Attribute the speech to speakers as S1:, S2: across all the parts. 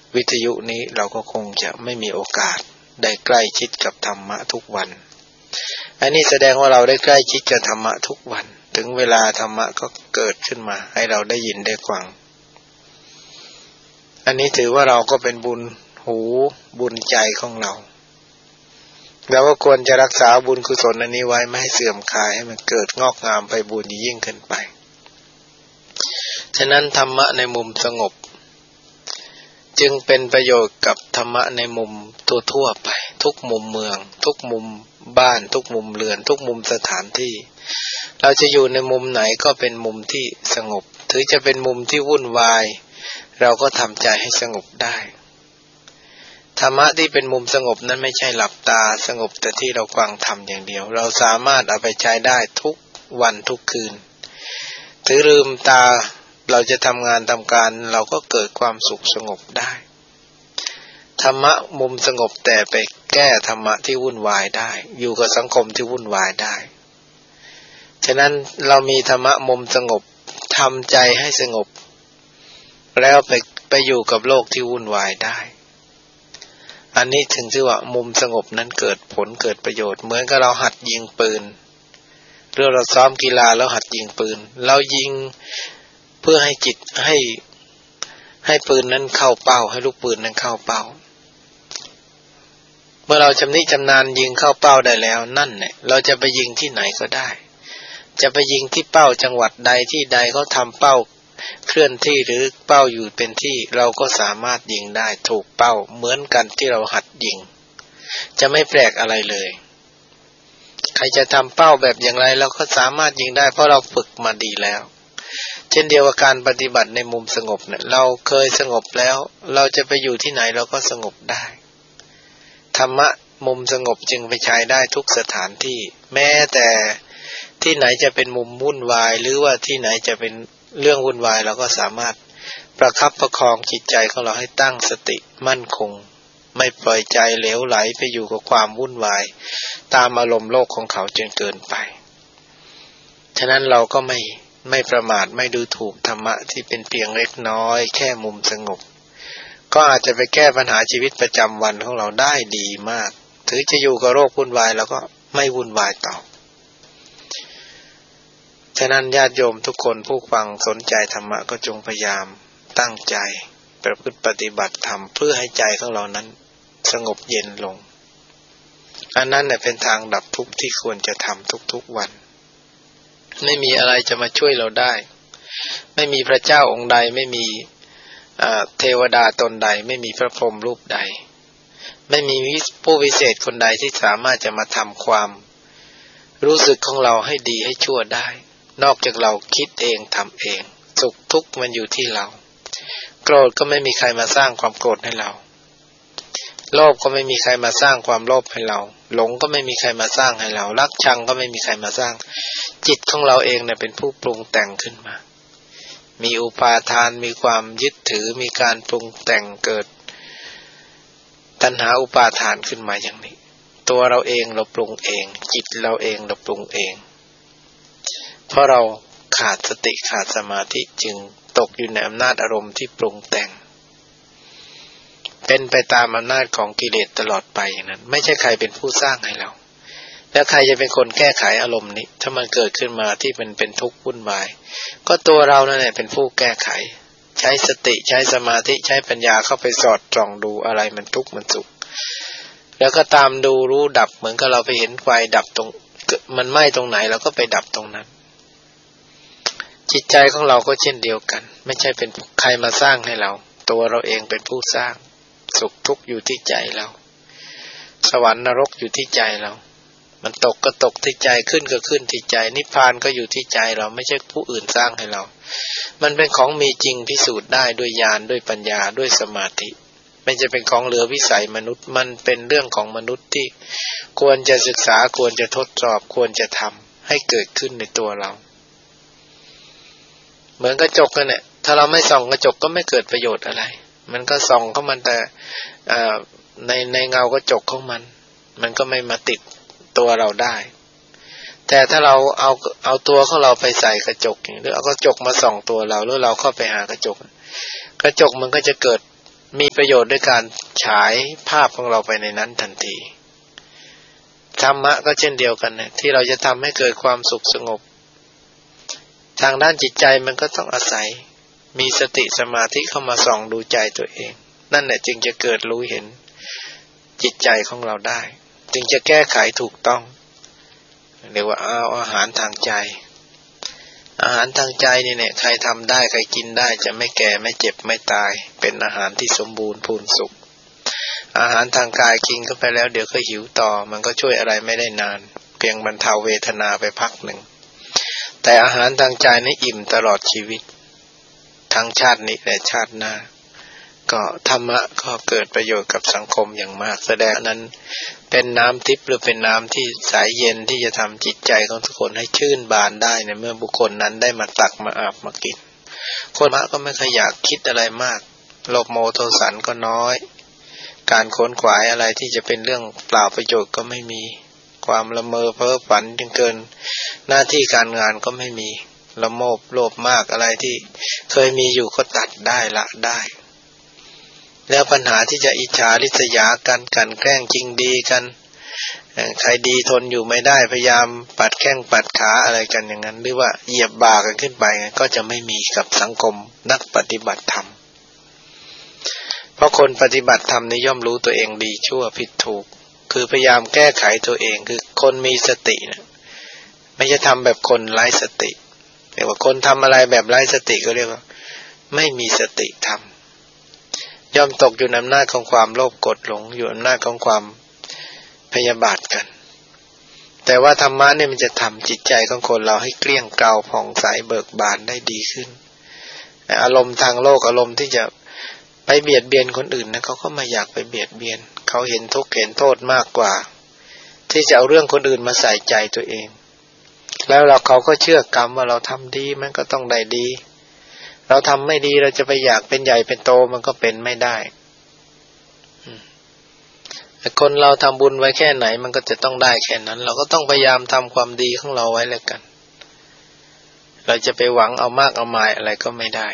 S1: วิทยุนี้เราก็คงจะไม่มีโอกาสได้ใกล้ชิดกับธรรมะทุกวันอันนี้แสดงว่าเราได้ใกล้ชิดกับธรรมะทุกวันถึงเวลาธรรมะก็เกิดขึ้นมาให้เราได้ยินได้ฟังอันนี้ถือว่าเราก็เป็นบุญหูบุญใจของเราเราก็ควรจะรักษาบุญกุศลอันนี้ไว้ไม่ให้เสื่อมคลายให้มันเกิดงอกงามไปบุญยิ่งขึ้นไปฉะนั้นธรรมะในมุมสงบจึงเป็นประโยชน์กับธรรมะในมุมทั่วๆไปทุกมุมเมืองทุกมุมบ้านทุกมุมเรือนทุกมุมสถานที่เราจะอยู่ในมุมไหนก็เป็นมุมที่สงบถึงจะเป็นมุมที่วุ่นวายเราก็ทำใจให้สงบได้ธรรมะที่เป็นมุมสงบนั้นไม่ใช่หลับตาสงบแต่ที่เราฟังธรรมอย่างเดียวเราสามารถเอาไปใช้ได้ทุกวันทุกคืนถือลืมตาเราจะทำงานทำการเราก็เกิดความสุขสงบได้ธรรมะมุมสงบแต่ไปแก้ธรรมะที่วุ่นวายได้อยู่กับสังคมที่วุ่นวายได้ฉะนั้นเรามีธรรมะมุมสงบทำใจให้สงบแล้วไปอยู่กับโลกที่วุ่นวายได้อันนี้ถึงชื่อว่ามุมสงบนั้นเกิดผลเกิดประโยชน์เหมือนกับเราหัดยิงปืนหรือเราซ้อมกีฬาแล้วหัดยิงปืนเรายิงเพื่อให้จิตให้ปืนนั้นเข้าเป้าให้ลูกปืนนั้นเข้าเป้าเมื่อเราชำนิชำนาญยิงเข้าเป้าได้แล้วนั่นแหละเราจะไปยิงที่ไหนก็ได้จะไปยิงที่เป้าจังหวัดใดที่ใดเขาทำเป้าเคลื่อนที่หรือเป้าอยู่เป็นที่เราก็สามารถยิงได้ถูกเป้าเหมือนกันที่เราหัดยิงจะไม่แปลกอะไรเลยใครจะทำเป้าแบบอย่างไรเราก็สามารถยิงได้เพราะเราฝึกมาดีแล้วเช่นเดียวกับการปฏิบัติในมุมสงบเนี่ยเราเคยสงบแล้วเราจะไปอยู่ที่ไหนเราก็สงบได้ธรรมะมุมสงบจึงไปใช้ได้ทุกสถานที่แม้แต่ที่ไหนจะเป็นมุมวุ่นวายหรือว่าที่ไหนจะเป็นเรื่องวุ่นวายเราก็สามารถประคับประคองจิตใจของเราให้ตั้งสติมั่นคงไม่ปล่อยใจเหลวไหลไปอยู่กับความวุ่นวายตามอารมณ์โลกของเขาจนเกินไปฉะนั้นเราก็ไม่ประมาทไม่ดูถูกธรรมะที่เป็นเพียงเล็กน้อยแค่มุมสงบก็อาจจะไปแก้ปัญหาชีวิตประจำวันของเราได้ดีมากถึงจะอยู่กับโรควุ่นวายแล้วก็ไม่วุ่นวายต่อฉะนั้นญาติโยมทุกคนผู้ฟังสนใจธรรมะก็จงพยายามตั้งใจประพฤติปฏิบัติธรรมเพื่อให้ใจของเรานั้นสงบเย็นลงอันนั้นเป็นทางดับทุกข์ที่ควรจะทำทุกๆวันไม่มีอะไรจะมาช่วยเราได้ไม่มีพระเจ้าองค์ใดไม่มีเทวดาตนใดไม่มีพระพรหมรูปใดไม่มีผู้วิเศษคนใดที่สามารถจะมาทำความรู้สึกของเราให้ดีให้ชั่วได้นอกจากเราคิดเองทำเองสุขทุกข์มันอยู่ที่เราโกรธก็ไม่มีใครมาสร้างความโกรธให้เราโลภก็ไม่มีใครมาสร้างความโลภให้เราหลงก็ไม่มีใครมาสร้างให้เรารักชังก็ไม่มีใครมาสร้างจิตของเราเองเนี่ยเป็นผู้ปรุงแต่งขึ้นมามีอุปาทานมีความยึดถือมีการปรุงแต่งเกิดตัณหาอุปาทานขึ้นมาอย่างนี้ตัวเราเองเราปรุงเองจิตเราเองเราปรุงเองเพราะเราขาดสติขาดสมาธิจึงตกอยู่ในอำนาจอารมณ์ที่ปรุงแต่งเป็นไปตามอำนาจของกิเลสตลอดไปอย่างนั้นไม่ใช่ใครเป็นผู้สร้างให้เราแล้วใครจะเป็นคนแก้ไขอารมณ์นี้ถ้ามันเกิดขึ้นมาที่มันเป็นทุกข์วุ่นวายก็ตัวเรานั่นแหละเป็นผู้แก้ไขใช้สติใช้สมาธิใช้ปัญญาเข้าไปสอดส่องดูอะไรมันทุกข์มันสุขแล้วก็ตามดูรู้ดับเหมือนกับเราไปเห็นไฟดับตรงมันไหม้ตรงไหนเราก็ไปดับตรงนั้นจิตใจของเราก็เช่นเดียวกันไม่ใช่เป็นใครมาสร้างให้เราตัวเราเองเป็นผู้สร้างสุขทุกข์อยู่ที่ใจเราสวรรค์นรกอยู่ที่ใจเรามันตกก็ตกที่ใจขึ้นก็ขึ้นที่ใจนิพพานก็อยู่ที่ใจเราไม่ใช่ผู้อื่นสร้างให้เรามันเป็นของมีจริงพิสูจน์ได้ด้วยญาณด้วยปัญญาด้วยสมาธิไม่จะเป็นของเหลือวิสัยมนุษย์มันเป็นเรื่องของมนุษย์ที่ควรจะศึกษาควรจะทดสอบควรจะทำให้เกิดขึ้นในตัวเราเหมือนกระจกนั่นแหละถ้าเราไม่ส่องกระจกก็ไม่เกิดประโยชน์อะไรมันก็ส่องเข้ามันแต่ในเงากระจกของมันก็ไม่มาติดตัวเราได้แต่ถ้าเราเอาตัวของเราไปใส่กระจกหรือเอากระจกมาส่องตัวเราหรือเราเข้าไปหากระจกมันก็จะเกิดมีประโยชน์ด้วยการฉายภาพของเราไปในนั้นทันทีธรรมะก็เช่นเดียวกันนะที่เราจะทำให้เกิดความสุขสงบทางด้านจิตใจมันก็ต้องอาศัยมีสติสมาธิเข้ามาส่องดูใจตัวเองนั่นแหละจึงจะเกิดรู้เห็นจิตใจของเราได้จึงจะแก้ไขถูกต้องเรียกว่าเอาอาหารทางใจอาหารทางใจนี่เนี่ยใครทำได้ใครกินได้จะไม่แก่ไม่เจ็บไม่ตายเป็นอาหารที่สมบูรณ์พูนสุขอาหารทางกายกินเข้าไปแล้วเดี๋ยวก็หิวต่อมันก็ช่วยอะไรไม่ได้นานเพียงบรรเทาเวทนาไปพักหนึ่งแต่อาหารทางใจนี่อิ่มตลอดชีวิตทั้งชาตินี้และชาติหน้าก็ธรรมะก็เกิดประโยชน์กับสังคมอย่างมากแสดงนั้นเป็นน้ำทิพย์หรือเป็นน้ำที่ใสเย็นที่จะทำจิตใจของทุกคนให้ชื่นบานได้ในเมื่อบุคคลนั้นได้มาตักมาอาบมากินคนมะก็ไม่เคยอยากคิดอะไรมากโลภโมโทสันก็น้อยการค้นขวายอะไรที่จะเป็นเรื่องเปล่าประโยชน์ก็ไม่มีความละเมอเพ้อฝันจนเกินหน้าที่การงานก็ไม่มีละโลภมากอะไรที่เคยมีอยู่ก็ตัดได้ละได้แล้วปัญหาที่จะอิจฉาริษยากันกลั่นแกล้งจริงดีกันใครดีทนอยู่ไม่ได้พยายามปัดแข้งปัดขาอะไรกันอย่างนั้นหรือว่าเหยียบบ่ากันขึ้นไปก็จะไม่มีกับสังคมนักปฏิบัติธรรมเพราะคนปฏิบัติธรรมนี่ย่อมรู้ตัวเองดีชั่วผิดถูกคือพยายามแก้ไขตัวเองคือคนมีสตินะไม่ใช่ทำแบบคนไร้สติเรียกว่าคนทำอะไรแบบไร้สติก็เรียกว่าไม่มีสติธรรมย่อมตกอยู่ในอำนาจของความโลภโกรธหลงอยู่อำนาจของความพยาบาทกันแต่ว่าธรรมะเนี่ยมันจะทำจิตใจของคนเราให้เกลี้ยงเกลาผ่องใสเบิกบานได้ดีขึ้นอารมณ์ทางโลกอารมณ์ที่จะไปเบียดเบียนคนอื่นนะเขาก็ไม่อยากไปเบียดเบียนเขาเห็นทุกข์เห็นโทษมากกว่าที่จะเอาเรื่องคนอื่นมาใส่ใจตัวเองแล้วเขาก็เชื่อกรรมว่าเราทำดีมันก็ต้องได้ดีเราทำไม่ดีเราจะไปอยากเป็นใหญ่เป็นโตมันก็เป็นไม่ได้แต่คนเราทำบุญไว้แค่ไหนมันก็จะต้องได้แค่นั้นเราก็ต้องพยายามทำความดีของเราไว้แล้วกันเราจะไปหวังเอามากเอามายอะไรก็ไม่ได้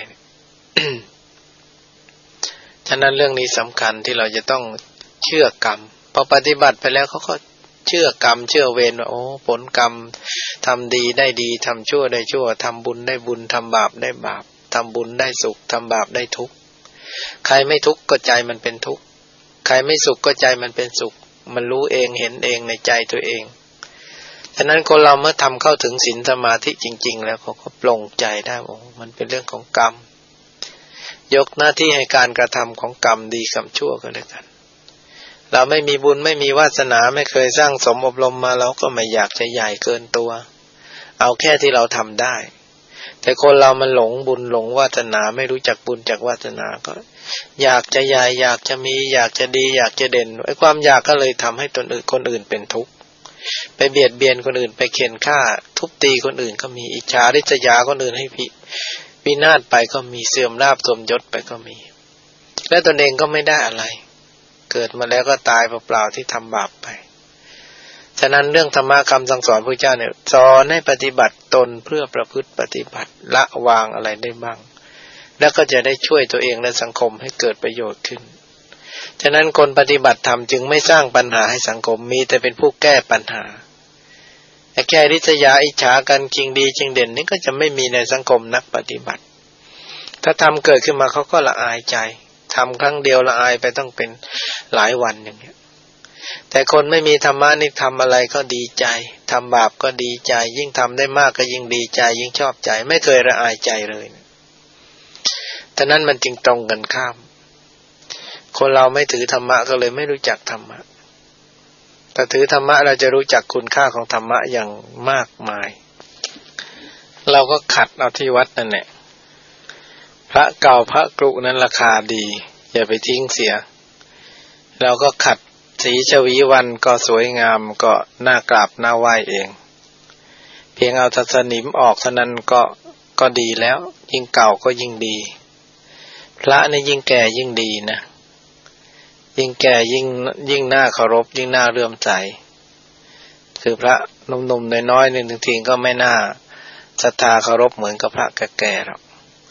S1: ฉะนั้นเรื่องนี้สำคัญที่เราจะต้องเชื่อกรรมพอปฏิบัติไปแล้วเขาก็เชื่อกรรมเชื่อเวรว่าโอ้ผลกรรมทำดีได้ดีทำชั่วได้ชั่วทำบุญได้บุญทำบาปได้บาปทำบุญได้สุขทำบาปได้ทุกข์ใครไม่ทุกข์ก็ใจมันเป็นทุกข์ใครไม่สุขก็ใจมันเป็นสุขมันรู้เองเห็นเองในใจตัวเองฉะนั้นคนเราเมื่อทำเข้าถึงศีลสมาธิจริงๆแล้วเขาก็ปลงใจได้ว่ามันเป็นเรื่องของกรรมยกหน้าที่ให้การกระทำของกรรมดีกรรมชั่วก็แล้วกันเราไม่มีบุญไม่มีวาสนาไม่เคยสร้างสมอบรมมาเราก็ไม่อยากจะใหญ่เกินตัวเอาแค่ที่เราทำได้แต่คนเรามันหลงบุญหลงวาสนาไม่รู้จักบุญจักวาสนาก็อยากจะใหญ่อยากจะมีอยากจะดีอยากจะเด่นไอ้ความอยากก็เลยทำให้คนอื่นเป็นทุกข์ไปเบียดเบียนคนอื่นไปเข็นฆ่าทุบตีคนอื่นก็มีอิจฉาริษยาคนอื่นให้พินาศไปก็มีเสื่อมลาภเสื่อมยศไปก็มีและตนเองก็ไม่ได้อะไรเกิดมาแล้วก็ตายเปล่าๆที่ทำบาปไปฉะนั้นเรื่องธรรมะคำสั่งสอนพระเจ้าเนี่ยสอนให้ปฏิบัติตนเพื่อประพฤติปฏิบัติละวางอะไรได้บ้างแล้วก็จะได้ช่วยตัวเองและสังคมให้เกิดประโยชน์ขึ้นฉะนั้นคนปฏิบัติธรรมจึงไม่สร้างปัญหาให้สังคมมีแต่เป็นผู้แก้ปัญหาแก้ริษยาอิจฉากันจริงดีจริงเด่นนี่ก็จะไม่มีในสังคมนักปฏิบัติถ้าทำเกิดขึ้นมาเขาก็ละอายใจทำครั้งเดียวละอายไปต้องเป็นหลายวันอย่างเงี้ยแต่คนไม่มีธรรมะนี่ทำอะไรก็ดีใจทำบาปก็ดีใจยิ่งทำได้มากก็ยิ่งดีใจยิ่งชอบใจไม่เคยละอายใจเลยฉะนั้นมันจึงตรงกันข้ามคนเราไม่ถือธรรมะก็เลยไม่รู้จักธรรมะแต่ถือธรรมะเราจะรู้จักคุณค่าของธรรมะอย่างมากมายเราก็ขัดเอาที่วัดนั่นแหละพระเก่าพระกรุนั้นราคาดีอย่าไปทิ้งเสียเราก็ขัดสีชวีวันก็สวยงามก็น่ากราบน่าไหว้เองเพียงเอาสนิมออกเท่านั้นก็ดีแล้วยิ่งเก่าก็ยิ่งดีพระนี่ยิ่งแก่ยิ่งดีนะยิ่งแก่ยิ่งน่าเคารพยิ่งน่าเลื่อมใสคือพระหนุ่มๆน้อยๆนี่ทีก็ไม่น่าศรัทธาเคารพเหมือนกับพระแก่ๆหรอก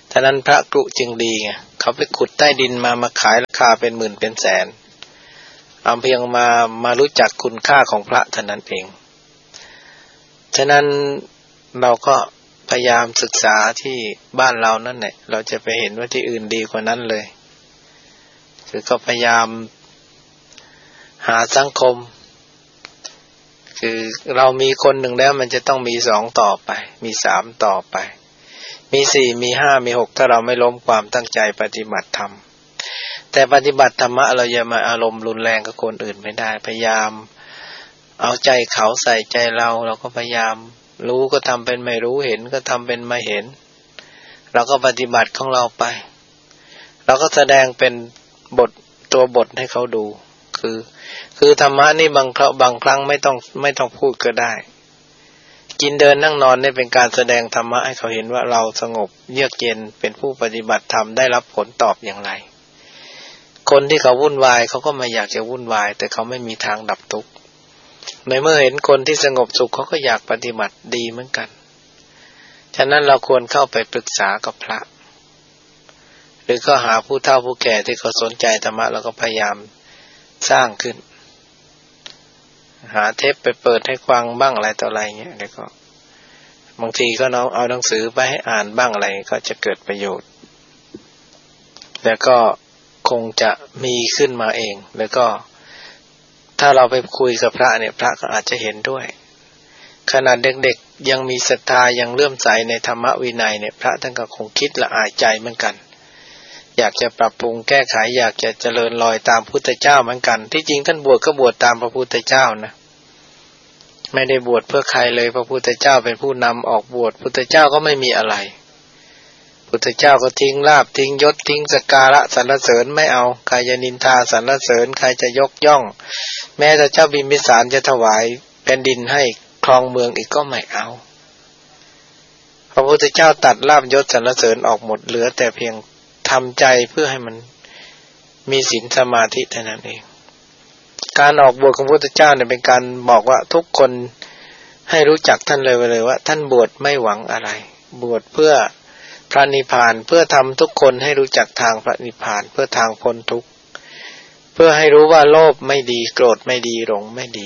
S1: ฉะนั้นพระกรุจึงดีไงเขาไปขุดใต้ดินมาขายราคาเป็นหมื่นเป็นแสนเอาเพียงมารู้จักคุณค่าของพระเท่านั้นเองฉะนั้นเราก็พยายามศึกษาที่บ้านเรานั่นแหละเราจะไปเห็นว่าที่อื่นดีกว่านั้นเลยคือก็พยายามหาสังคมคือเรามีคนหนึ่งแล้วมันจะต้องมี2ต่อไปมี3ต่อไปมี4มี5มี6ถ้าเราไม่ล้มความตั้งใจปฏิบัติธรรมแต่ปฏิบัติธรรมะเราอย่ามาอารมณ์รุนแรงกับคนอื่นไม่ได้พยายามเอาใจเขาใส่ใจเราก็พยายามรู้ก็ทำเป็นไม่รู้เห็นก็ทำเป็นไม่เห็นเราก็ปฏิบัติของเราไปเราก็แสดงเป็นตัวบทให้เขาดูคือธรรมะนี่บางครั้งไม่ต้องพูดก็ได้กินเดินนั่งนอนนี่เป็นการแสดงธรรมะให้เขาเห็นว่าเราสงบเยือกเย็นเป็นผู้ปฏิบัติธรรมได้รับผลตอบอย่างไรคนที่เขาวุ่นวายเขาก็ไม่อยากจะวุ่นวายแต่เขาไม่มีทางดับทุกข์ในเมื่อเห็นคนที่สงบสุขเขาก็อยากปฏิบัติดีเหมือนกันฉะนั้นเราควรเข้าไปปรึกษากับพระหรือก็หาผู้เฒ่าผู้แก่ที่เขาสนใจธรรมะแล้วก็พยายามสร้างขึ้นหาเทปไปเปิดให้ฟังบ้างอะไรต่ออะไรเงี้ยแล้วก็บางทีก็เอาหนังสือไปให้อ่านบ้างอะไรก็จะเกิดประโยชน์แล้วก็คงจะมีขึ้นมาเองแล้วก็ถ้าเราไปคุยกับพระเนี่ยพระก็อาจจะเห็นด้วยขนาดเด็กๆยังมีศรัทธายังเลื่อมใสในธรรมวินัยเนี่ยพระท่านก็คงคิดละอายใจเหมือนกันอยากจะปรับปรุงแก้ไขอยากจะเจริญรอยตามพุทธเจ้าเหมือนกันที่จริงท่านบวชก็บวชตามพระพุทธเจ้านะไม่ได้บวชเพื่อใครเลยพระพุทธเจ้าเป็นผู้นำออกบวชพุทธเจ้าก็ไม่มีอะไรพุทธเจ้าก็ทิ้งลาภทิ้งยศทิ้งสักการะสรรเสริญไม่เอาใครจะนินทาสรรเสริญใครจะยกย่องแม้แต่เจ้าบิมพิสารจะถวายแผ่นดินให้ครองเมืองอีกก็ไม่เอาพระพุทธเจ้าตัดลาภยศสรรเสริญออกหมดเหลือแต่เพียงทำใจเพื่อให้มันมีศีลสมาธิเท่านั้นเองการออกบวชของพระพุทธเจ้าเนี่ยเป็นการบอกว่าทุกคนให้รู้จักท่านเลยว่าท่านบวชไม่หวังอะไรบวชเพื่อพระนิพพานเพื่อทำทุกคนให้รู้จักทางพระนิพพานเพื่อทางพ้นทุกข์เพื่อให้รู้ว่าโลภไม่ดีโกรธไม่ดีหลงไม่ดี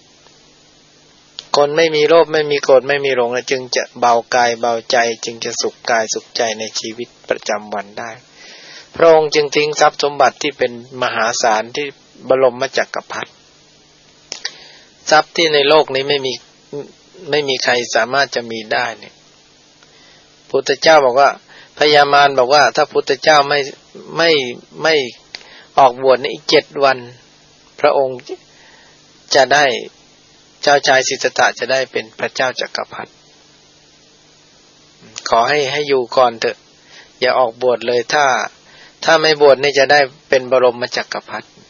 S1: คนไม่มีโลภไม่มีโกรธไม่มีหลงจึงจะเบากายเบาใจจึงจะสุขกายสุขใจในชีวิตประจำวันได้พระองค์จึงทิ้งทรัพย์สมบัติที่เป็นมหาศาลที่บรมจักรพรรดิทรัพย์ที่ในโลกนี้ไม่มีใครสามารถจะมีได้เนี่ยพุทธเจ้าบอกว่าพญามารบอกว่าถ้าพุทธเจ้าไม่ออกบวชในอีก7 วันพระองค์จะได้เจ้าชายสิทธัตถะจะได้เป็นพระเจ้าจักรพรรดิขอให้อยู่ก่อนเถอะอย่าออกบวชเลยถ้าไม่บวชนี่จะได้เป็นบรมจักรพรรดิ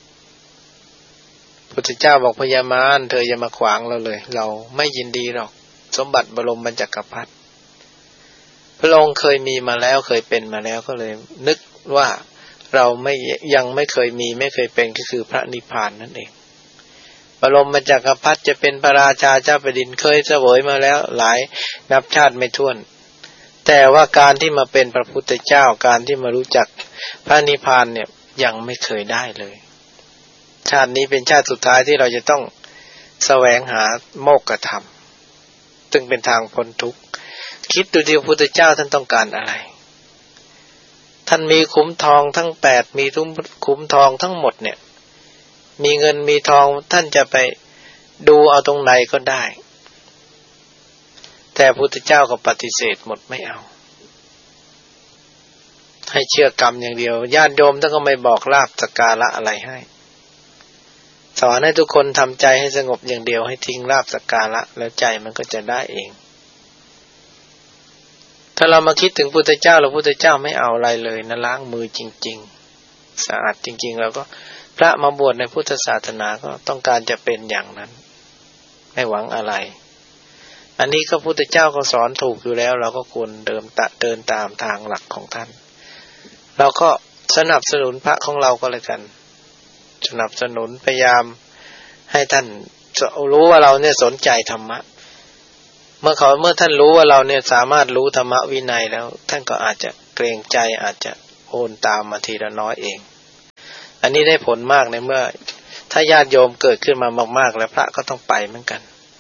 S1: พุทธเจ้าบอกพญามารเธออย่ามาขวางเราเลยเราไม่ยินดีหรอกสมบัติบรมจักรพรรดิพระองค์เคยมีมาแล้วเคยเป็นมาแล้วก็เลยนึกว่าเรายังไม่เคยมีไม่เคยเป็นก็คือพระนิพพานนั่นเองบรมจักรพรรดิจะเป็นพระราชาเจ้าแผ่นดินเคยเสวยมาแล้วหลายนับชาติไม่ถ้วนแต่ว่าการที่มาเป็นพระพุทธเจ้าการที่มารู้จักพระนิพพานเนี่ยยังไม่เคยได้เลยชาตินี้เป็นชาติสุดท้ายที่เราจะต้องแสวงหาโมกขธรรมซึ่งเป็นทางพ้นทุกข์คิดดูที่พระพุทธเจ้าท่านต้องการอะไรท่านมีคุ้มทองทั้ง8มีคุ้มทองทั้งหมดเนี่ยมีเงินมีทองท่านจะไปดูเอาตรงไหนก็ได้แต่พระพุทธเจ้าก็ปฏิเสธหมดไม่เอาให้เชื่อกรรมอย่างเดียวญาติโยมท่านก็ไม่บอกลาภสักการะอะไรให้สอนให้ทุกคนทำใจให้สงบอย่างเดียวให้ทิ้งลาภสักการะแล้วใจมันก็จะได้เองถ้าเรามาคิดถึงพุทธเจ้าแล้วพุทธเจ้าไม่เอาอะไรเลยนะล้างมือจริงๆสะอาดจริงๆแล้วก็พระมาบวชในพุทธศาสนาก็ต้องการจะเป็นอย่างนั้นไม่หวังอะไรอันนี้ก็พุทธเจ้าก็สอนถูกอยู่แล้วเราก็ควรเดินตามทางหลักของท่านเราก็สนับสนุนพระของเราก็เลยกันสนับสนุนพยายามให้ท่านรู้ว่าเราเนี่ยสนใจธรรมะเมื่อท่านรู้ว่าเราเนี่ยสามารถรู้ธรรมวินัยแล้วท่านก็อาจจะเกรงใจอาจจะโอนตามมาทีละน้อยเองอันนี้ได้ผลมากในเมื่อถ้าญาติโยมเกิดขึ้นมามากๆแล้วพระก็ต้องไปเหมือนกัน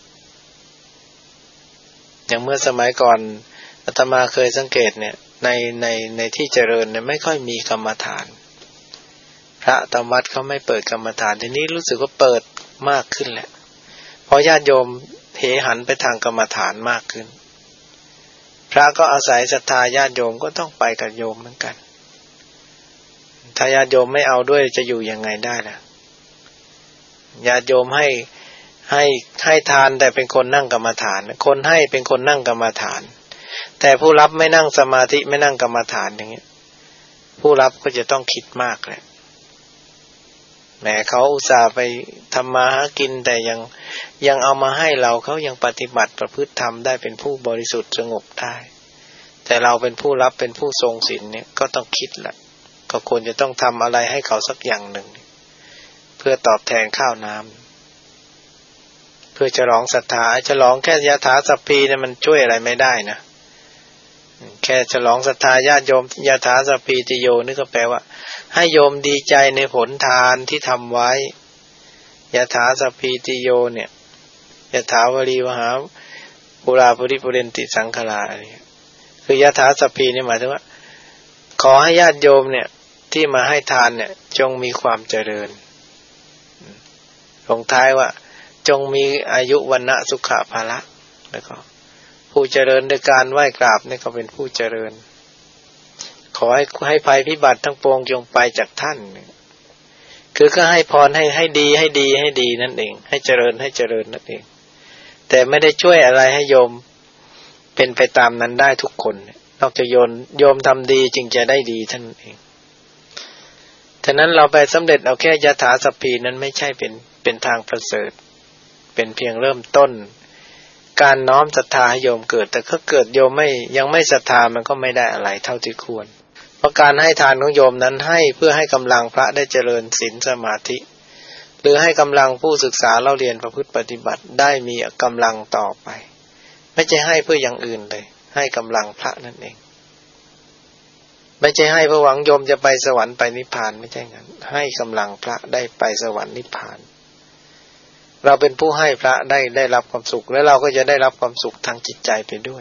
S1: อย่างเมื่อสมัยก่อนอาตมาเคยสังเกตเนี่ยในที่เจริญเนี่ยไม่ค่อยมีกรรมฐานพระตามวัดเขาไม่เปิดกรรมฐานทีนี้รู้สึกว่าเปิดมากขึ้นแหละพอญาติโยมเหหันไปทางกรรมฐานมากขึ้นพระก็อาศัยศรัทธาญาติโยมก็ต้องไปกับโยมเหมือนกันถ้าญาติโยมไม่เอาด้วยจะอยู่ยังไงได้ล่ะญาติโยมให้ทานแต่เป็นคนนั่งกรรมฐานคนให้เป็นคนนั่งกรรมฐานแต่ผู้รับไม่นั่งสมาธิไม่นั่งกรรมฐานอย่างเงี้ยผู้รับก็จะต้องคิดมากแหละแหมเขาอุตส่าห์ไปทำมาหากินแต่ยังเอามาให้เราเขายังปฏิบัติประพฤติธรรมได้เป็นผู้บริสุทธิ์สงบได้แต่เราเป็นผู้รับเป็นผู้ทรงศีลเนี่ยก็ต้องคิดแหละก็ควรจะต้องทำอะไรให้เขาสักอย่างหนึ่งเพื่อตอบแทนข้าวน้ำเพื่อฉลองศรัทธาฉลองแค่ยถาสัพพีเนี่ยมันช่วยอะไรไม่ได้นะแค่ฉลองศรัทธาญาติโยมยถาสัพพีติโยนี่ก็แปลว่าให้โยมดีใจในผลทานที่ทำไว้ยถาสัพพีติโยเนี่ยยถาวรีวหาปุราภริปุเรนติสังขารเนี่ยคือยถาสัพพีนี่หมายถึงว่าขอให้ญาติโยมเนี่ยที่มาให้ทานเนี่ยจงมีความเจริญลงท้ายว่าจงมีอายุวรรณะสุขะภาละแล้วก็ผู้เจริญด้วยการไหว้กราบนี่ก็เป็นผู้เจริญขอให้ภัยพิบัติทั้งปวงจงไปจากท่านคือก็ให้พรให้ดีนั่นเองให้เจริญนั่นเองแต่ไม่ได้ช่วยอะไรให้โยมเป็นไปตามนั้นได้ทุกคนนอกจากโยมทำดีจึงจะได้ดีท่านเองฉะนั้นเราไปสำเร็จเอาแค่ยถาสัพพีนั้นไม่ใช่เป็นทางประเสริฐเป็นเพียงเริ่มต้นการน้อมศรัทธาให้โยมเกิดแต่ถ้าเกิดโยมยังไม่ศรัทธามันก็ไม่ได้อะไรเท่าที่ควรเพราะการให้ทานของโยมนั้นให้เพื่อให้กำลังพระได้เจริญศีลสมาธิหรือให้กำลังผู้ศึกษาเล่าเรียนประพฤติปฏิบัติได้มีกำลังต่อไปไม่ใช่ให้เพื่ออย่างอื่นเลยให้กำลังพระนั่นเองไม่ใช่ให้เพื่อหวังโยมจะไปสวรรค์ไปนิพพานไม่ใช่งั้นให้กำลังพระได้ไปสวรรค์นิพพานเราเป็นผู้ให้พระได้รับความสุขและเราก็จะได้รับความสุขทางจิตใจไปด้วย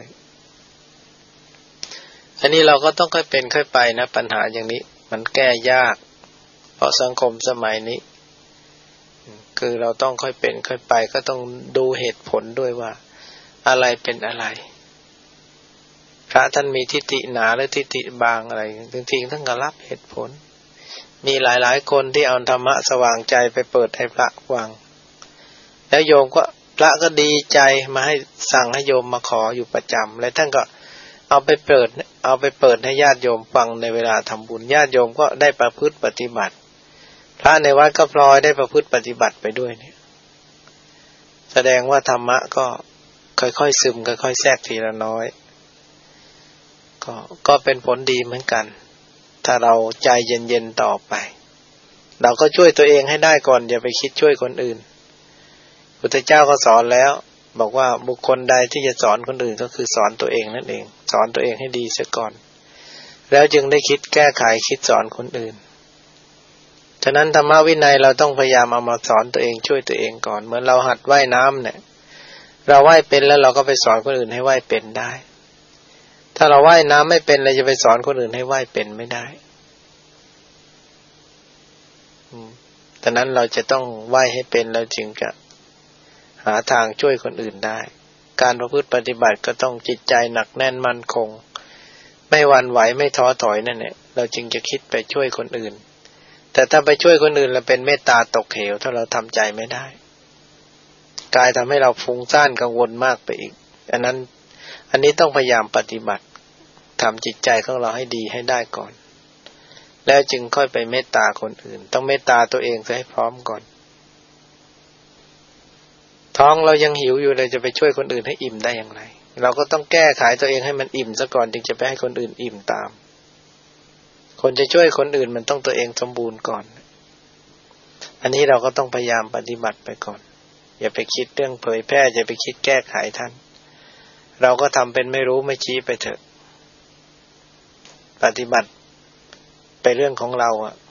S1: อันนี้เราก็ต้องค่อยเป็นค่อยไปนะปัญหาอย่างนี้มันแก้ยากเพราะสังคมสมัยนี้คือเราต้องค่อยเป็นค่อยไปก็ต้องดูเหตุผลด้วยว่าอะไรเป็นอะไรพระท่านมีทิฏฐิหนาหรือทิฏฐิบางอะไรจริงๆท่านก็รับเหตุผลมีหลายๆคนที่เอาธรรมะสว่างใจไปเปิดให้พระฟังแล้วโยมก็พระก็ดีใจมาให้สั่งให้โยมมาขออยู่ประจำและท่านก็เอาไปเปิดให้ญาติโยมฟังในเวลาทำบุญญาติโยมก็ได้ประพฤติปฏิบัติพระในวัดก็พลอยได้ประพฤติปฏิบัติไปด้วยเนี่ยแสดงว่าธรรมะก็ค่อยๆซึมค่อยๆแทรกทีละน้อยก็เป็นผลดีเหมือนกันถ้าเราใจเย็นๆต่อไปเราก็ช่วยตัวเองให้ได้ก่อนอย่าไปคิดช่วยคนอื่นพุทธเจ้าก็สอนแล้วบอกว่าบุคคลใดที่จะสอนคนอื่นก็คือสอนตัวเองนั่นเองสอนตัวเองให้ดีเสียก่อนแล้วจึงได้คิดแก้ไขคิดสอนคนอื่นฉะนั้นธรรมวินัยเราต้องพยายามเอามาสอนตัวเองช่วยตัวเองก่อนเหมือนเราหัดว่ายน้ำเนี่ยเราว่ายเป็นแล้วเราก็ไปสอนคนอื่นให้ว่ายเป็นได้ถ้าเราว่ายน้ำไม่เป็นเราจะไปสอนคนอื่นให้ว่ายเป็นไม่ได้ฉะนั้นเราจะต้องว่ายให้เป็นเราจึงจะหาทางช่วยคนอื่นได้การประพฤติปฏิบัติก็ต้องจิตใจหนักแน่นมั่นคงไม่หวั่นไหวไม่ท้อถอยนั่นแหละเราจึงจะคิดไปช่วยคนอื่นแต่ถ้าไปช่วยคนอื่นแล้วเป็นเมตตาตกเหวถ้าเราทำใจไม่ได้กายทำให้เราฟุ้งซ่านกังวลมากไปอีกอันนี้ต้องพยายามปฏิบัติทำจิตใจของเราให้ดีให้ได้ก่อนแล้วจึงค่อยไปเมตตาคนอื่นต้องเมตตาตัวเองซะให้พร้อมก่อนท้องเรายังหิวอยู่เลยจะไปช่วยคนอื่นให้อิ่มได้อย่างไรเราก็ต้องแก้ไขตัวเองให้มันอิ่มซะก่อนจึงจะไปให้คนอื่นอิ่มตามคนจะช่วยคนอื่นมันต้องตัวเองสมบูรณ์ก่อนอันนี้เราก็ต้องพยายามปฏิบัติไปก่อนอย่าไปคิดเรื่องเผยแพร่อย่าไปคิดแก้ไขท่านเราก็ทำเป็นไม่รู้ไม่ชี้ไปเถอะปปฏิบัติไปเรื่องของเรา